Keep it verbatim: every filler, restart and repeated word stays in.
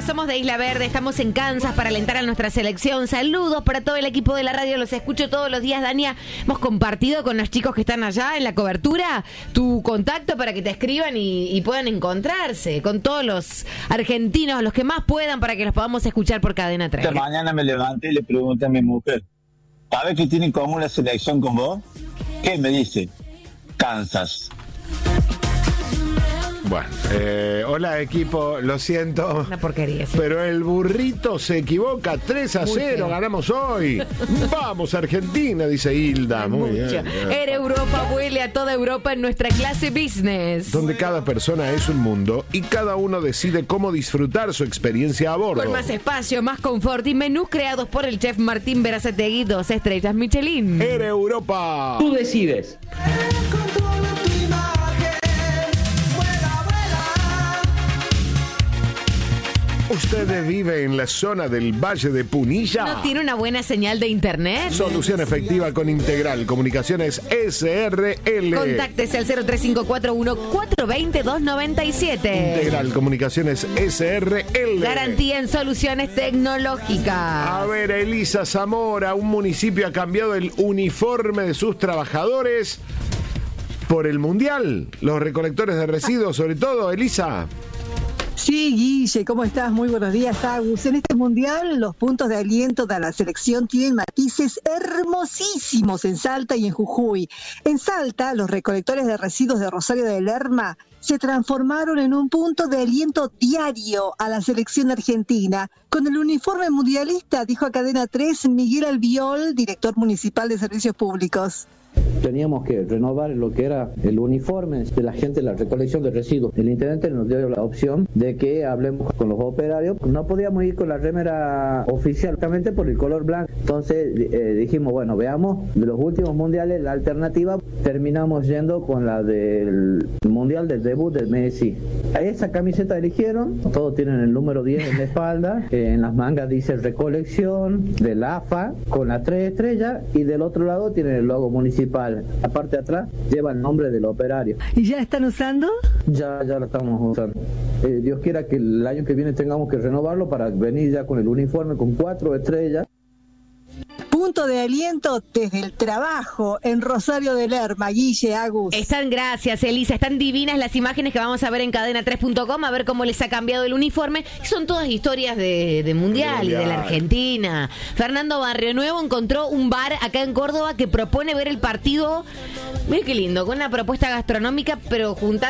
somos de Isla Verde, estamos en Kansas para alentar a nuestra selección. Saludos para todo el equipo de la radio, los escucho todos los días, Dania. Hemos compartido con los chicos que están allá en la cobertura tu contacto para que te escriban y, y puedan encontrarse con todos los argentinos, los que más puedan, para que los podamos escuchar por Cadena tres. Esta mañana me levanté y le pregunté a mi mujer, ¿sabes qué tiene en común la selección con vos? ¿Qué me dice? Kansas. Bueno, eh, hola equipo, lo siento. Una porquería, sí. Pero el burrito se equivoca, tres a cero, ganamos hoy. Vamos Argentina, dice Hilda. Muy Mucho. bien. Air Europa huele a toda Europa en nuestra clase business. Donde cada persona es un mundo y cada uno decide cómo disfrutar su experiencia a bordo. Con más espacio, más confort y menús creados por el chef Martín Berazategui, dos estrellas Michelin. Air Europa. Tú decides. ¿Usted vive en la zona del Valle de Punilla? ¿No tiene una buena señal de internet? Solución efectiva con Integral Comunicaciones S R L. Contáctese al cero tres cinco cuatro uno cuatro dos cero dos nueve siete. Integral Comunicaciones S R L. Garantía en soluciones tecnológicas. A ver, Elisa Zamora, un municipio ha cambiado el uniforme de sus trabajadores por el Mundial. Los recolectores de residuos, sobre todo, Elisa. Sí, Guille, ¿cómo estás? Muy buenos días, Agus. En este mundial, los puntos de aliento de la selección tienen matices hermosísimos en Salta y en Jujuy. En Salta, los recolectores de residuos de Rosario de Lerma se transformaron en un punto de aliento diario a la selección argentina. Con el uniforme mundialista, dijo a Cadena tres Miguel Albiol, director municipal de Servicios Públicos. Teníamos que renovar lo que era el uniforme de la gente de la recolección de residuos. El intendente nos dio la opción de que hablemos con los operarios. No podíamos ir con la remera oficial, justamente por el color blanco. Entonces eh, dijimos, bueno, veamos de los últimos mundiales la alternativa. Terminamos yendo con la del mundial del debut de Messi. Esa camiseta eligieron, todos tienen el número diez en la espalda, eh, en las mangas dice recolección de la A F A con las tres estrellas y del otro lado tienen el logo municipal. La parte de atrás lleva el nombre del operario. ¿Y ya están usando? Ya, ya lo estamos usando. Eh, Dios quiera que el año que viene tengamos que renovarlo para venir ya con el uniforme con cuatro estrellas. Punto de aliento desde el trabajo en Rosario de Lerma, Guille, Agus. Están, gracias, Elisa. Están divinas las imágenes que vamos a ver en cadena tres punto com, a ver cómo les ha cambiado el uniforme. Son todas historias de, de mundial, mundial y de la Argentina. Fernando Barrio Nuevo encontró un bar acá en Córdoba que propone ver el partido. Mira qué lindo, con una propuesta gastronómica, pero juntando